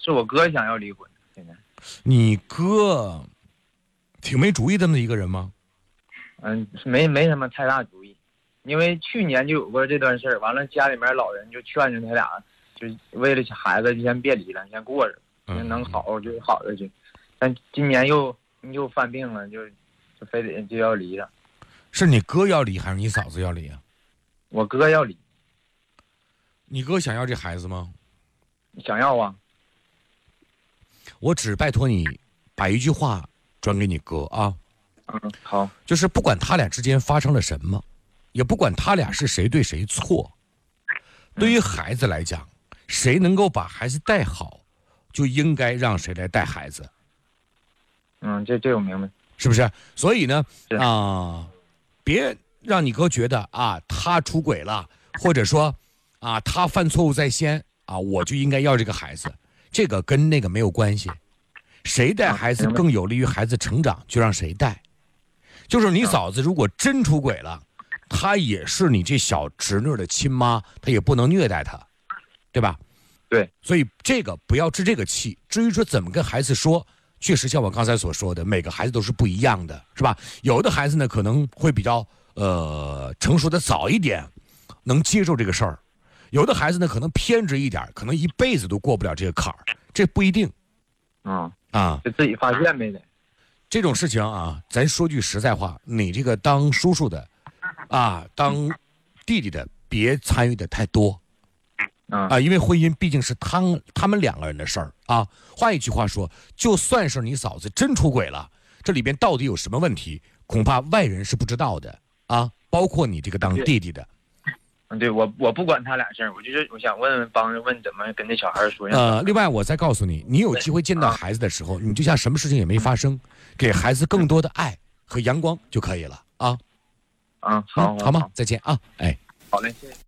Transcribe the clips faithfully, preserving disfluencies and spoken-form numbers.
是我哥想要离婚。现在你哥挺没主意的那么一个人吗？ 嗯，没没什么太大主意，因为去年就有过这段事儿，完了家里面老人就劝着他俩，就为了孩子就先别离了，先过着， 嗯， 能好就好着去。但今年又又犯病了，就就非得就要离了。 是你哥要离还是你嫂子要离啊？ 我哥要离。 你哥想要这孩子吗？ 想要啊。 我只拜托你把一句话转给你哥啊。 嗯，好。 就是不管他俩之间发生了什么，也不管他俩是谁对谁错，对于孩子来讲，谁能够把孩子带好，就应该让谁来带孩子。 嗯，这这我明白， 是不是？所以呢，啊、呃，别让你哥觉得啊他出轨了，或者说啊他犯错误在先啊，我就应该要这个孩子，这个跟那个没有关系。谁带孩子更有利于孩子成长，就让谁带。就是你嫂子如果真出轨了，她也是你这小侄女的亲妈，她也不能虐待她，对吧？ 对。 所以这个不要置这个气。至于说怎么跟孩子说，确实像我刚才所说的，每个孩子都是不一样的，是吧？有的孩子呢可能会比较呃成熟的早一点，能接受这个事儿；有的孩子呢可能偏执一点，可能一辈子都过不了这个坎儿，这不一定。 嗯啊， 就自己发现没得。 这种事情啊，咱说句实在话，你这个当叔叔的，啊，当弟弟的，别参与的太多，啊，因为婚姻毕竟是他们他们两个人的事儿啊。换一句话说，就算是你嫂子真出轨了，这里边到底有什么问题，恐怕外人是不知道的啊，包括你这个当弟弟的。 嗯，对，我我不管他俩事儿，我就是我想问问，帮着问怎么跟这小孩说。 呃，另外我再告诉你，你有机会见到孩子的时候，你就像什么事情也没发生，给孩子更多的爱和阳光就可以了啊。 嗯，好， 嗯、好吗？再见啊，哎， 好嘞，谢谢。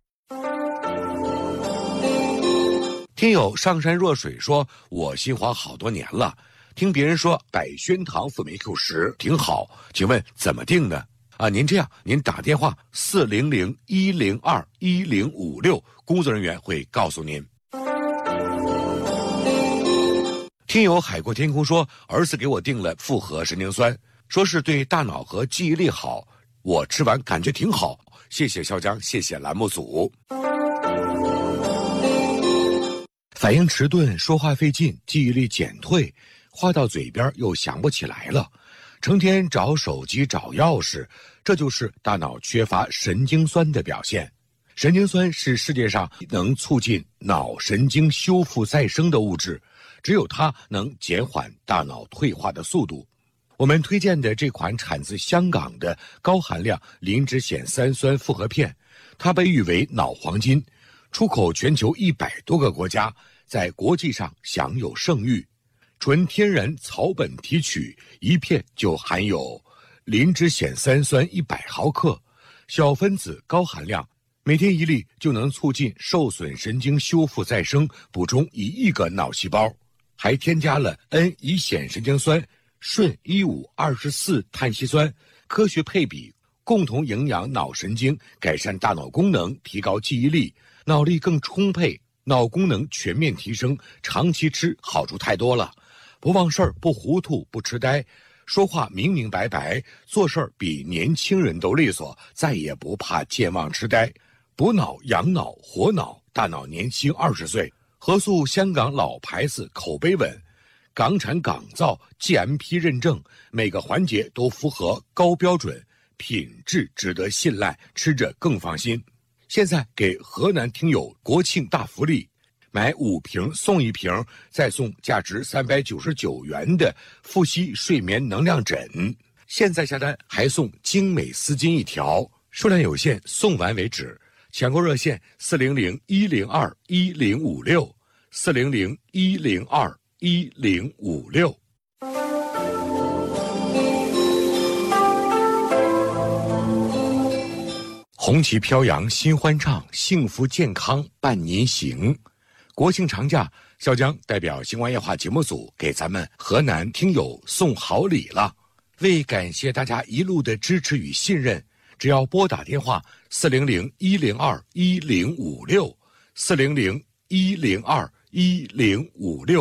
听友上山若水说，我新华好多年了，听别人说百宣堂辅酶 Q 十挺好，请问怎么定呢？啊，您这样，您打电话四零零一零二一零五六，工作人员会告诉您。听友海阔天空说，儿子给我订了复合神经酸，说是对大脑和记忆力好，我吃完感觉挺好，谢谢肖江，谢谢栏目组。反应迟钝，说话费劲，记忆力减退，话到嘴边又想不起来了，成天找手机找钥匙，这就是大脑缺乏神经酸的表现。神经酸是世界上能促进脑神经修复再生的物质，只有它能减缓大脑退化的速度。我们推荐的这款产自香港的高含量磷脂酰三酸复合片，它被誉为脑黄金，出口全球一百多个国家，在国际上享有盛誉。纯天然草本提取，一片就含有磷脂酰三酸一百毫克，小分子高含量，每天一粒就能促进受损神经修复再生，补充一亿个脑细胞，还添加了 N 乙酰神经酸、顺一五二十四碳烯酸，科学配比，共同营养脑神经，改善大脑功能，提高记忆力，脑力更充沛，脑功能全面提升。长期吃好处太多了，不忘事儿，不糊涂，不痴呆，说话明明白白，做事儿比年轻人都利索，再也不怕健忘痴呆。补脑养脑活脑，大脑年轻二十岁。合塑香港老牌子，口碑稳，港产港造 G M P 认证，每个环节都符合高标准，品质值得信赖，吃着更放心。现在给河南听友国庆大福利，买五瓶送一瓶，再送价值三百九十九元的富硒睡眠能量枕。现在下单还送精美丝巾一条，数量有限，送完为止。抢购热线四零零一零二一零五六，四零零一零二一零五六。红旗飘扬新欢唱，幸福健康伴您行。国庆长假，肖江代表星光夜话节目组给咱们河南听友送好礼了。为感谢大家一路的支持与信任，只要拨打电话四零零一零二一零五六，四零零一零二一零五六。